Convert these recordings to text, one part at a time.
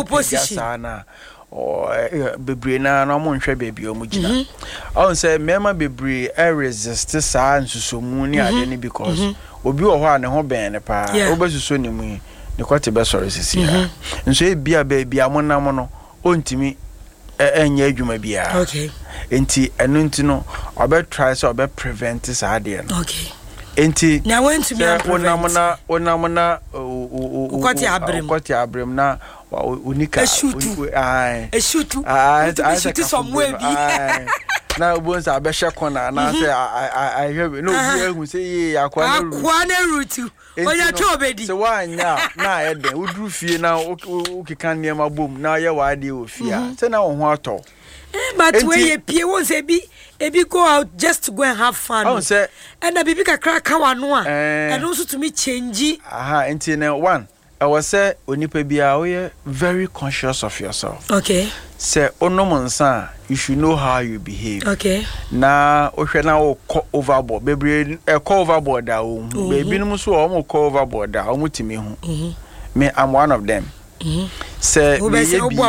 wo position sana bebre na mo nhwe baby o mu gina on say mema bebre resist sa nsusomu ni ade ni because obi wo ho a ne ho ben ne pa obesuso ni mu ne kwate be sorry sisi ha nso e bia baby amonam no ontimi enye adwuma bia okay enti enu enti no obe try so obe prevent sa ade no okay enti na want to be onamna kwate abrem na unika eshutu somewhere bi na obonza abehye kona na say I hear no bi ehun say akwa na rutu oya chobedi so wanya na eden uduru fie na ukika niam abom na ye wade ofia say na wo ho ato but when you pie won say bi ebi go out just to go and have fun and na bibi kakra ka wano a and also to me change enti na one I was say onipa bia we very conscious of yourself. Okay. Say onomonsa you should know how you behave. Okay. Na ohwe na wo overboard. Bebre call overboard da o. Baby no so o call overboard da o mutimi hu. Me I'm one of them. Say me ye bi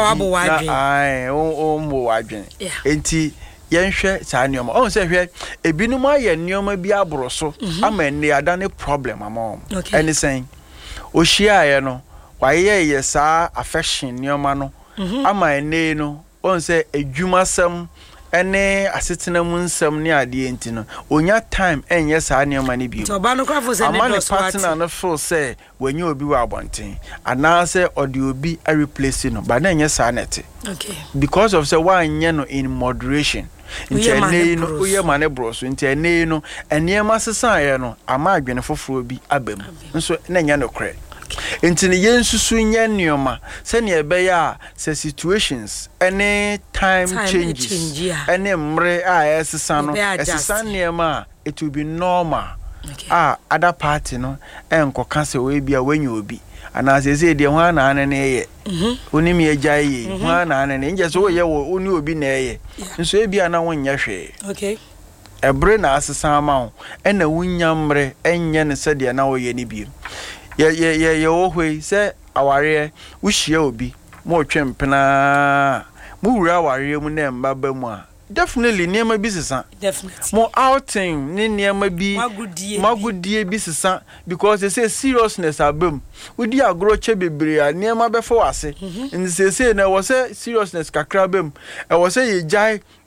o mo wadwen. Enti yenhwe sa nioma. O say hwe ebinum aye nioma bi abroso ama ne adane problem amom. Any saying Oshia no waye ye sa affection nioma no ama ene no on say adwumasem ene asetena mu nsem ne ade enti no onya time enye sa nioma ne bi to ba no kwafo se ne do so partner no feel say wenye obi wa abonten ana say ode obi a replace no ba na enye sa nete okay because of say wanye no in moderation intene no uye mane broso intene no eniema sesa ye no ama adwene foforo bi abam nso na nya no kre intene yensusu nya nioma se ne ebe ya se situations any time changes any mre esesa no esesa niema it will be normal other party no enkoka se we bia wanya obi ana se de ho ana ne ye oni mi ejaye ho ana ne nje so ye wo oni obi na ye nso e bia na wonnya hwe okay ebre na asesa ma ho ena wunya mre enye ne se de na wo ye ni bi ye wo hwe se aware wo hia obi mo twempena mo wura aware mu na mbaba mu a definitely niema bi sesa definitely more outing ni niema bi magudie bi sesa because they say seriousness abem udi agro che bebre a niema be fo wase and they say na was seriousness kakra bem e was say ye jai